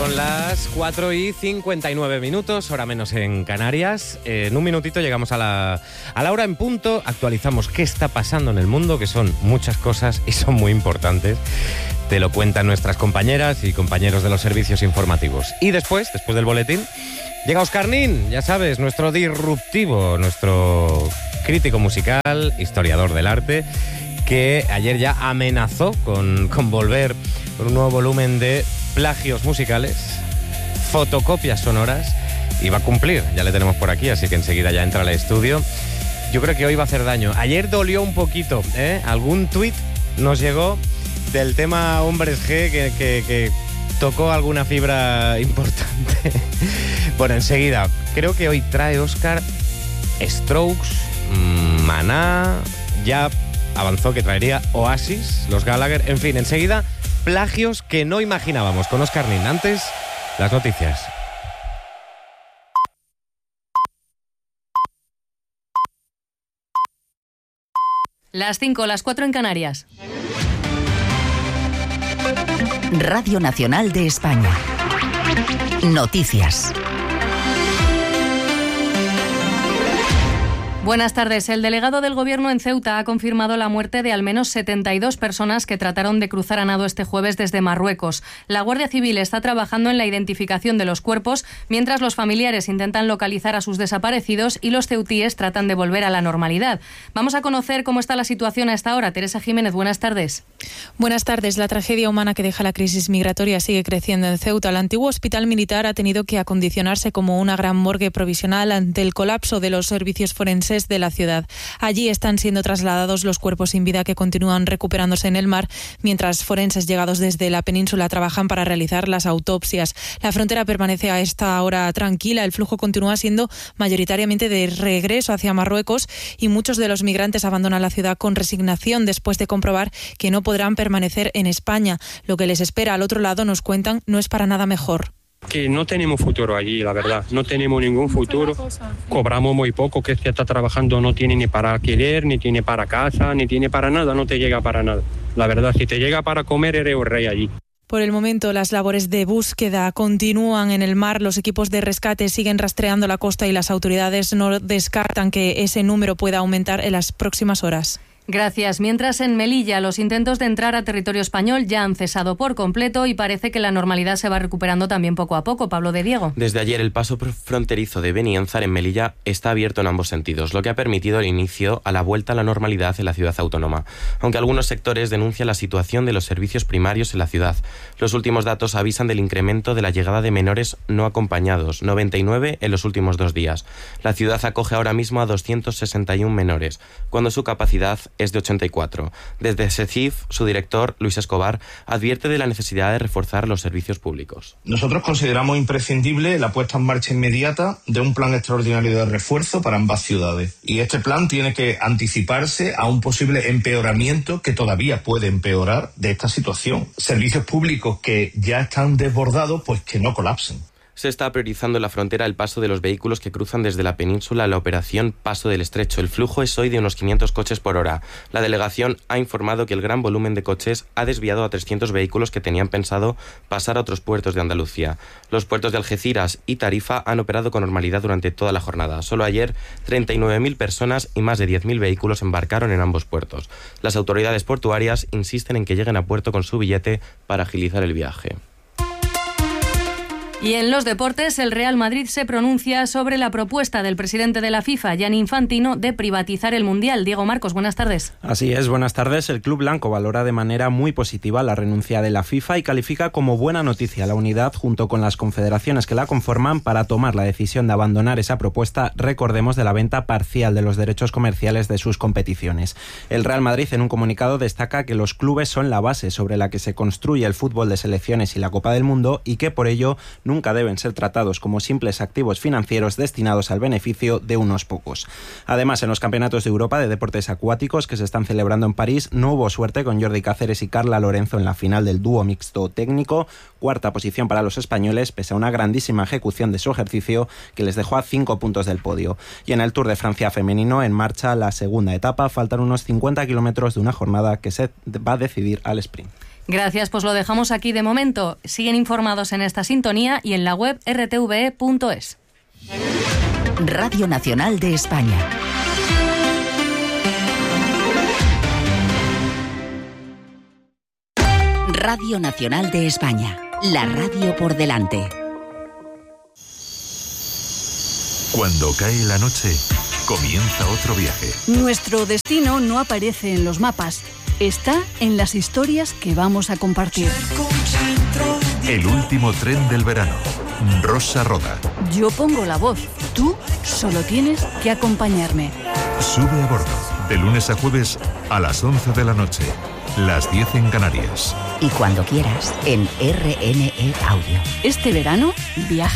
Son las 4:59, hora menos en Canarias. En un minutito llegamos a la hora en punto. Actualizamos qué está pasando en el mundo, que son muchas cosas y son muy importantes. Te lo cuentan nuestras compañeras y compañeros de los servicios informativos. Y después del boletín, llega Óscar Nin, ya sabes, nuestro disruptivo, nuestro crítico musical, historiador del arte, que ayer ya amenazó con volver con un nuevo volumen de plagios musicales, fotocopias sonoras, y va a cumplir. Ya le tenemos por aquí, así que enseguida ya entra al estudio. Yo creo que hoy va a hacer daño. Ayer dolió un poquito, ¿eh? Algún tuit nos llegó del tema Hombres G que tocó alguna fibra importante. Bueno, enseguida, creo que hoy trae Óscar Strokes, Maná, ya avanzó que traería Oasis, los Gallagher, en fin, enseguida plagios que no imaginábamos con Óscar Nin. Antes, las noticias. Las 5, las 4 en Canarias. Radio Nacional de España. Noticias. Buenas tardes. El delegado del Gobierno en Ceuta ha confirmado la muerte de al menos 72 personas que trataron de cruzar a nado este jueves desde Marruecos. La Guardia Civil está trabajando en la identificación de los cuerpos, mientras los familiares intentan localizar a sus desaparecidos y los ceutíes tratan de volver a la normalidad. Vamos a conocer cómo está la situación a esta hora. Teresa Jiménez, buenas tardes. Buenas tardes. La tragedia humana que deja la crisis migratoria sigue creciendo en Ceuta. El antiguo hospital militar ha tenido que acondicionarse como una gran morgue provisional ante el colapso de los servicios forenses de la ciudad. Allí están siendo trasladados los cuerpos sin vida que continúan recuperándose en el mar, mientras forenses llegados desde la península trabajan para realizar las autopsias. La frontera permanece a esta hora tranquila. El flujo continúa siendo mayoritariamente de regreso hacia Marruecos y muchos de los migrantes abandonan la ciudad con resignación después de comprobar que no podrán permanecer en España. Lo que les espera al otro lado, nos cuentan, no es para nada mejor. Que no tenemos futuro allí, la verdad, no tenemos ningún futuro, cobramos muy poco, que se está trabajando no tiene ni para alquiler, ni tiene para casa, ni tiene para nada, no te llega para nada. La verdad, si te llega para comer, eres un rey allí. Por el momento, las labores de búsqueda continúan en el mar. Los equipos de rescate siguen rastreando la costa y las autoridades no descartan que ese número pueda aumentar en las próximas horas. Gracias. Mientras en Melilla los intentos de entrar a territorio español ya han cesado por completo y parece que la normalidad se va recuperando también poco a poco. Pablo de Diego. Desde ayer el paso fronterizo de Beniánzar en Melilla está abierto en ambos sentidos, lo que ha permitido el inicio a la vuelta a la normalidad en la ciudad autónoma. Aunque algunos sectores denuncian la situación de los servicios primarios en la ciudad. Los últimos datos avisan del incremento de la llegada de menores no acompañados, 99 en los últimos 2 días. La ciudad acoge ahora mismo a 261 menores, cuando su capacidad es de 84. Desde SECIF, su director, Luis Escobar, advierte de la necesidad de reforzar los servicios públicos. Nosotros consideramos imprescindible la puesta en marcha inmediata de un plan extraordinario de refuerzo para ambas ciudades. Y este plan tiene que anticiparse a un posible empeoramiento que todavía puede empeorar de esta situación. Servicios públicos que ya están desbordados, pues que no colapsen. Se está priorizando en la frontera el paso de los vehículos que cruzan desde la península a la operación Paso del Estrecho. El flujo es hoy de unos 500 coches por hora. La delegación ha informado que el gran volumen de coches ha desviado a 300 vehículos que tenían pensado pasar a otros puertos de Andalucía. Los puertos de Algeciras y Tarifa han operado con normalidad durante toda la jornada. Solo ayer, 39.000 personas y más de 10.000 vehículos embarcaron en ambos puertos. Las autoridades portuarias insisten en que lleguen a puerto con su billete para agilizar el viaje. Y en los deportes, el Real Madrid se pronuncia sobre la propuesta del presidente de la FIFA, Gianni Infantino, de privatizar el Mundial. Diego Marcos, buenas tardes. Así es, buenas tardes. El club blanco valora de manera muy positiva la renuncia de la FIFA y califica como buena noticia la unidad junto con las confederaciones que la conforman para tomar la decisión de abandonar esa propuesta, recordemos, de la venta parcial de los derechos comerciales de sus competiciones. El Real Madrid en un comunicado destaca que los clubes son la base sobre la que se construye el fútbol de selecciones y la Copa del Mundo y que por ello nunca deben ser tratados como simples activos financieros destinados al beneficio de unos pocos. Además, en los campeonatos de Europa de deportes acuáticos que se están celebrando en París, no hubo suerte con Jordi Cáceres y Carla Lorenzo en la final del dúo mixto técnico, cuarta posición para los españoles, pese a una grandísima ejecución de su ejercicio que les dejó a 5 puntos del podio. Y en el Tour de Francia femenino, en marcha la segunda etapa, faltan unos 50 kilómetros de una jornada que se va a decidir al sprint. Gracias, pues lo dejamos aquí de momento. Siguen informados en esta sintonía y en la web rtve.es. Radio Nacional de España. Radio Nacional de España. La radio por delante. Cuando cae la noche, comienza otro viaje. Nuestro destino no aparece en los mapas. Está en las historias que vamos a compartir. El último tren del verano. Rosa Roda. Yo pongo la voz. Tú solo tienes que acompañarme. Sube a bordo. De lunes a jueves a las 11 de la noche. Las 10 en Canarias. Y cuando quieras, en RNE Audio. Este verano, viaja.